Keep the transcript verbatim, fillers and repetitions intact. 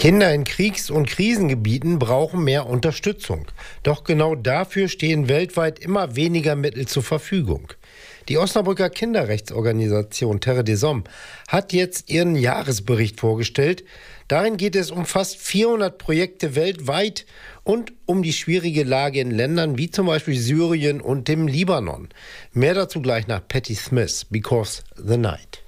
Kinder in Kriegs- und Krisengebieten brauchen mehr Unterstützung. Doch genau dafür stehen weltweit immer weniger Mittel zur Verfügung. Die Osnabrücker Kinderrechtsorganisation Terre des Hommes hat jetzt ihren Jahresbericht vorgestellt. Darin geht es um fast vierhundert Projekte weltweit und um die schwierige Lage in Ländern wie zum Beispiel Syrien und dem Libanon. Mehr dazu gleich nach Patti Smith, Because the Night.